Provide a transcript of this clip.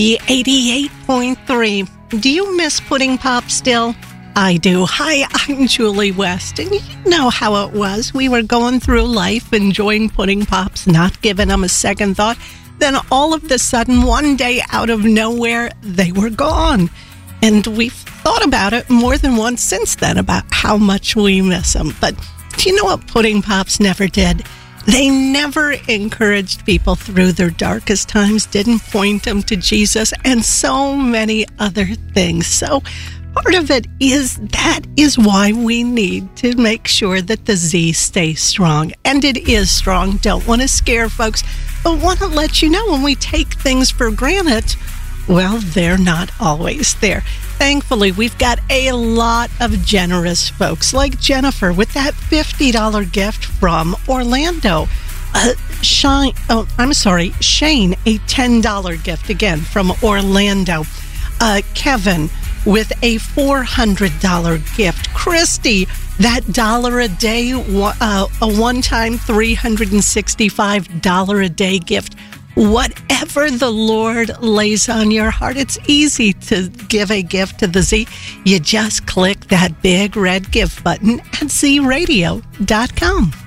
88.3. Do you miss Pudding Pop still? I do. Hi, I'm Julie West, and you know how it was. We were going through life, enjoying Pudding Pops, not giving them a second thought. Then all of a sudden, one day out of nowhere, they were gone. And we've thought about it more than once since then about how much we miss them. But do you know what Pudding Pops never did? They never encouraged people through their darkest times, didn't point them to Jesus, and so many other things. So part of it is that is why we need to make sure that the Z stays strong. And it is strong. Don't want to scare folks, but want to let you know when we take things for granted, well, they're not always there. Thankfully, we've got a lot of generous folks like Jennifer with that $50 gift from Orlando. Shane, a $10 gift again from Orlando. Kevin with a $400 gift. Christy, that $1 a day, a one-time $365 a day gift. Whatever the Lord lays on your heart, it's easy to give a gift to the Z. You just click that big red give button at zradio.com.